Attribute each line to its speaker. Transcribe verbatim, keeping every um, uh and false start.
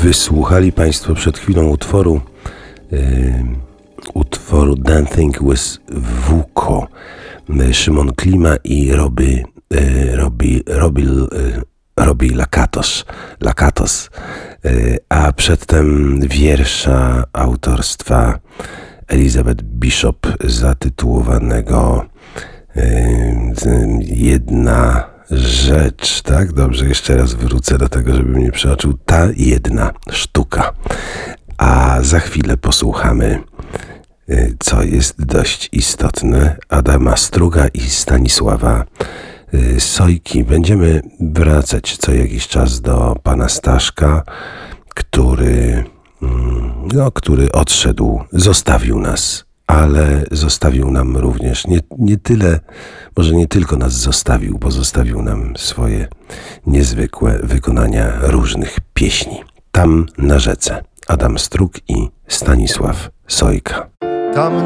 Speaker 1: Wysłuchali Państwo przed chwilą utworu yy, utworu Dancing with Vuko, Szymon Klima i Robi yy, Robi Robi yy, Robi Lakatos, Lakatos. Yy, a przedtem wiersza autorstwa Elizabeth Bishop zatytułowanego yy, Jedna rzecz, tak? Dobrze, jeszcze raz wrócę do tego, żebym nie przeoczył. Ta jedna sztuka. A za chwilę posłuchamy, co jest dość istotne, Adama Struga i Stanisława Sojki. Będziemy wracać co jakiś czas do pana Staszka, który, no, który odszedł, zostawił nas. Ale zostawił nam również, nie, nie tyle, może nie tylko nas zostawił, bo zostawił nam swoje niezwykłe wykonania różnych pieśni. Tam na rzece Adam Strug i Stanisław Sojka.
Speaker 2: Tam